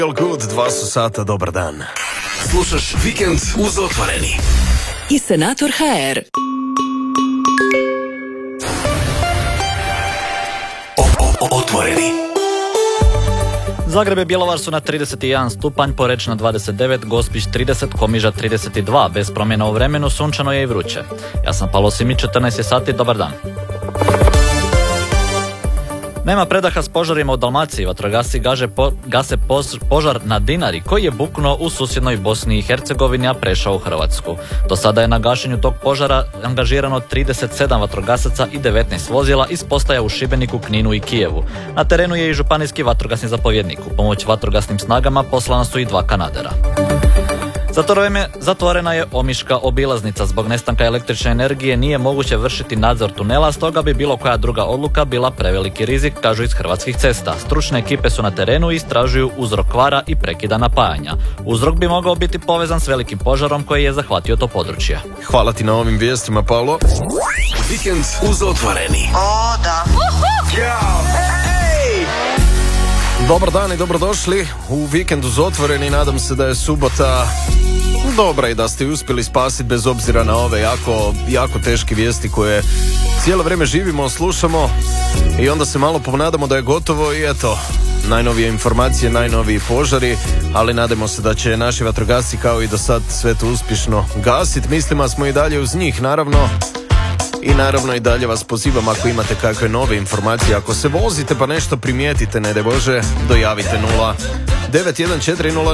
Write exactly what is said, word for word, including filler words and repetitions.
Feel good, dva su sata, dobar dan. Slušaš Vikend uz Otvoreni. I Senator ha er. Otvoreni. Zagreb i Bjelovar su na trideset jedan stupanj, Poreč na dvadeset devet, Gospić trideset, Komiža trideset dva. Bez promjena u vremenu, sunčano je i vruće. Ja sam Palo Simić, četrnaest je sati, dobar dan. Nema predaha s požarima u Dalmaciji. Vatrogasci gaže po, gase pož, požar na Dinari koji je buknuo u susjednoj Bosni i Hercegovini, a prešao u Hrvatsku. Do sada je na gašenju tog požara angažirano trideset sedam vatrogasaca i devetnaest vozila iz postaja u Šibeniku, Kninu i Kijevu. Na terenu je i županijski vatrogasni zapovjednik. U pomoć vatrogasnim snagama poslana su i dva kanadera. Za to vrijeme zatvorena je Omiška obilaznica. Zbog nestanka električne energije nije moguće vršiti nadzor tunela, stoga bi bilo koja druga odluka bila preveliki rizik, kažu iz Hrvatskih cesta. Stručne ekipe su na terenu i istražuju uzrok kvara i prekida napajanja. Uzrok bi mogao biti povezan s velikim požarom koji je zahvatio to područje. Hvala ti na ovim vijestima, Paolo. Vikend uz Otvoreni. O, da. Dobar dan i dobrodošli u Vikend uz Otvoreni. Nadam se da je subota dobra i da ste uspjeli spasiti bez obzira na ove jako, jako teške vijesti koje cijelo vrijeme živimo, slušamo i onda se malo ponadamo da je gotovo i eto, najnovije informacije, najnoviji požari, ali nadamo se da će naši vatrogasci kao i do sad sve to uspješno gasiti. Mislimo smo i dalje uz njih, naravno. I naravno i dalje vas pozivam, ako imate kakve nove informacije, ako se vozite pa nešto primijetite, ne daj Bože, dojavite nula devet jedan četiri nula